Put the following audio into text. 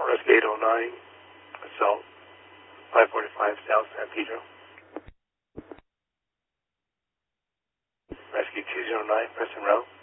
Rescue 809, assault, 545 South San Pedro. Rescue 209, press and row.